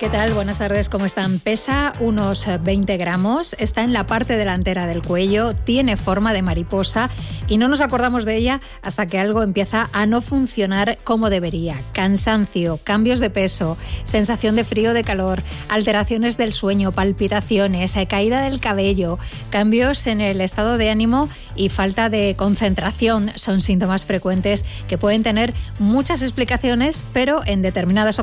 ¿Qué tal? Buenas tardes, ¿cómo están? Pesa unos 20 gramos, está en la parte delantera del cuello, tiene forma de mariposa y no nos acordamos de ella hasta que algo empieza a no funcionar como debería. Cansancio, cambios de peso, sensación de frío, de calor, alteraciones del sueño, palpitaciones, caída del cabello, cambios en el estado de ánimo y falta de concentración son síntomas frecuentes que pueden tener muchas explicaciones, pero en determinadas ocasiones